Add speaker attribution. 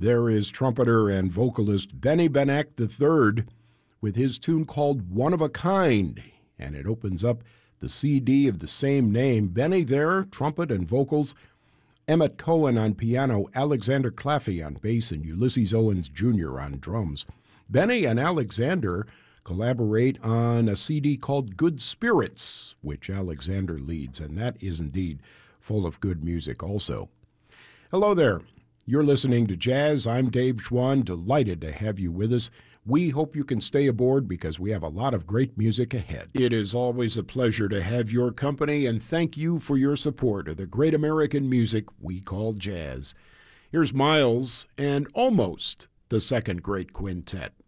Speaker 1: There is trumpeter and vocalist Benny Benek III with his tune called One of a Kind, and it opens up the CD of the same name. Benny there, trumpet and vocals, Emmett Cohen on piano, Alexander Claffey on bass, and Ulysses Owens Jr. on drums. Benny and Alexander collaborate on a CD called Good Spirits, which Alexander leads, and that is indeed full of good music also. Hello there. You're listening to Jazz. I'm Dave Schwann, delighted to have you with us. We hope you can stay aboard because we have a lot of great music ahead. It is always a pleasure to have your company, and thank you for your support of the great American music we call jazz. Here's Miles and Almost the Second Great Quintet.